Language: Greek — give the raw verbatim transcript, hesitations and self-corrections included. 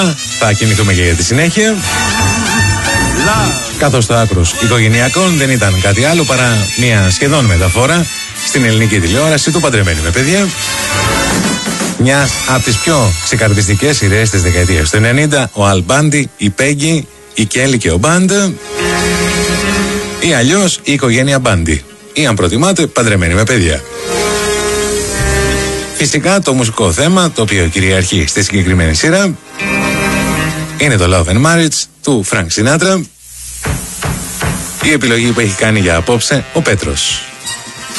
Θα κινηθούμε και για τη συνέχεια. Καθώς το άκρος οικογενειακών δεν ήταν κάτι άλλο παρά μια σχεδόν μεταφορά στην ελληνική τηλεόραση του Παντρεμένοι με παιδιά. Μια από τις πιο ξεκαρδιστικές σειρές της δεκαετίας του ενενήντα, ο Αλ Μπάντι, η Πέγγι, η Κέλλη και ο Μπάντ, ή αλλιώς η οικογένεια Μπάντι, ή αν προτιμάτε Παντρεμένοι με παιδιά. Φυσικά το μουσικό θέμα το οποίο κυριαρχεί στη συγκεκριμένη σειρά είναι το Love and Marriage του Frank Sinatra, η επιλογή που έχει κάνει για απόψε ο Πέτρος.